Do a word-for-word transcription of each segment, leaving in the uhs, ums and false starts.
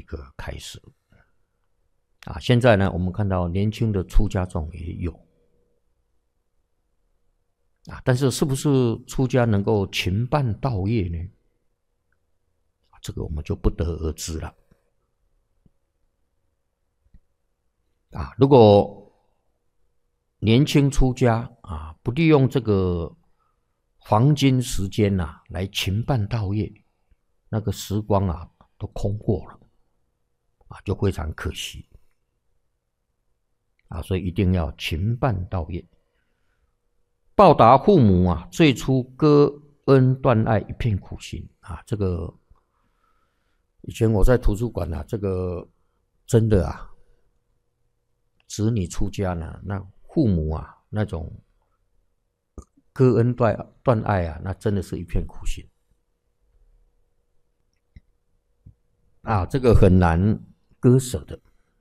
个开始啊。现在呢，我们看到年轻的出家众也有啊，但是是不是出家能够勤办道业呢？这个我们就不得而知了啊。如果年轻出家啊，不利用这个黄金时间呐、啊，来勤办道业，那个时光啊都空过了啊，就非常可惜啊。所以一定要勤办道业，报答父母啊，最初割恩断爱，一片苦心啊。这个以前我在图书馆啊，这个真的啊，子女出家呢，那父母啊那种割恩断断爱啊，那真的是一片苦心啊，这个很难割舍的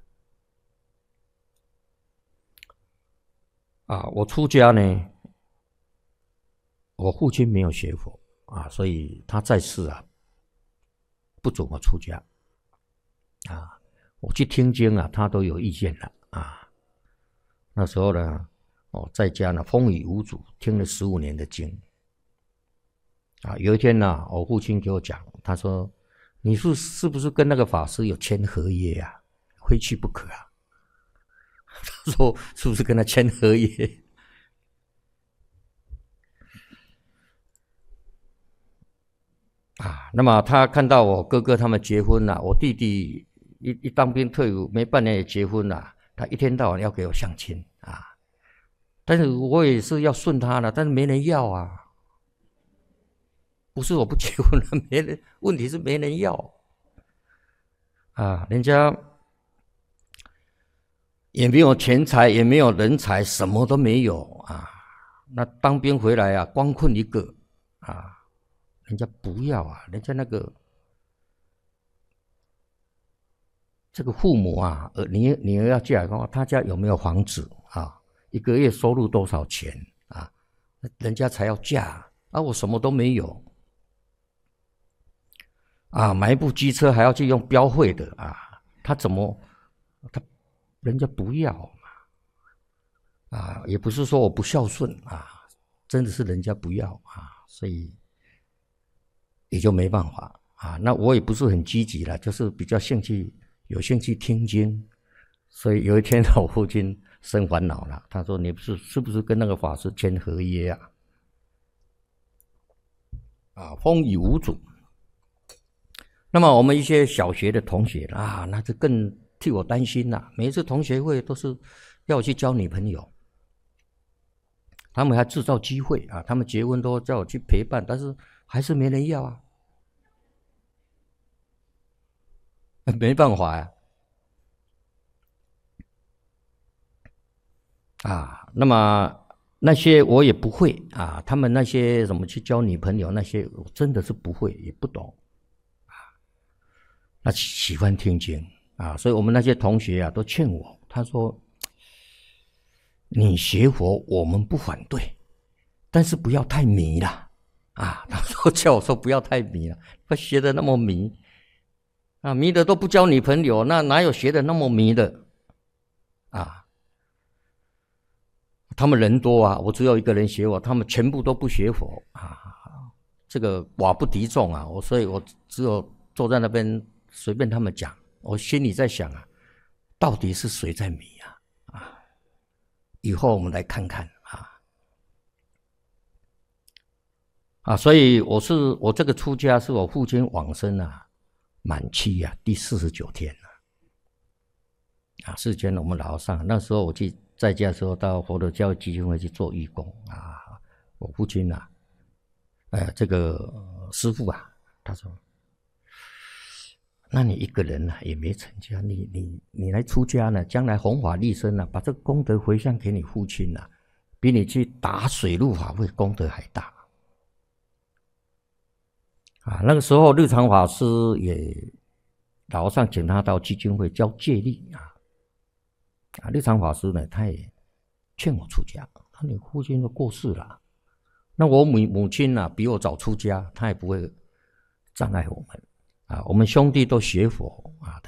啊。我出家呢，我父亲没有学佛啊，所以他在世啊不准我出家啊。我去听经啊，他都有意见了啊。那时候呢，哦，在家呢风雨无阻，听了十五年的经啊。有一天呢、啊，我父亲给我讲，他说：“你是是不是跟那个法师有签合约啊？非去不可啊。”他说：“是不是跟他签合约？”啊，那么他看到我哥哥他们结婚了，我弟弟一一当兵退伍没半年也结婚了，他一天到晚要给我相亲啊，但是我也是要顺他的，但是没人要啊。不是我不结婚了，没人，问题是没人要啊，人家也没有钱财，也没有人才，什么都没有啊。那当兵回来啊，光棍一个啊。人家不要啊，人家那个这个父母啊，呃，你女儿要嫁的话，他家有没有房子啊？一个月收入多少钱啊？人家才要嫁啊，我什么都没有啊，买一部机车还要去用标会的啊，他怎么他人家不要嘛啊？也不是说我不孝顺啊，真的是人家不要啊，所以。也就没办法啊，那我也不是很积极了，就是比较兴趣，有兴趣听经，所以有一天我父亲生烦恼了，他说：“你不是是不是跟那个法师签合约啊？”啊，风雨无阻。那么我们一些小学的同学啊，那就更替我担心了。每一次同学会都是要我去交女朋友，他们还制造机会啊，他们结婚都叫我去陪伴，但是还是没人要啊。没办法呀、啊，啊，那么那些我也不会啊，他们那些怎么去交女朋友那些，我真的是不会，也不懂啊。那喜欢听经啊，所以我们那些同学啊都劝我，他说：“你学佛我们不反对，但是不要太迷了啊。”他说叫我说不要太迷了，不学的那么迷。啊，迷的都不交女朋友，那哪有学的那么迷的啊？他们人多啊，我只有一个人学佛，他们全部都不学佛啊。这个寡不敌众啊，我所以我只有坐在那边随便他们讲，我心里在想啊，到底是谁在迷啊？啊，以后我们来看看啊。啊，所以我是我这个出家是我父亲往生啊。满期啊，第四十九天了啊！四十九天我们老上，那时候我去在家的时候，到佛陀教育基金会去做义工啊。我父亲啊，呃，这个、呃、师父啊，他说：“那你一个人啊，也没成家，你你你来出家呢，将来弘法利生啊，把这个功德回向给你父亲啊，比你去打水陆法会功德还大。”啊，那个时候日常法师也老和尚请他到基金会教戒律啊。啊，日常法师呢，他也劝我出家。他说：“你父亲都过世了，那我母母亲呢、啊、比我早出家，他也不会障碍我们啊。我们兄弟都学佛啊。”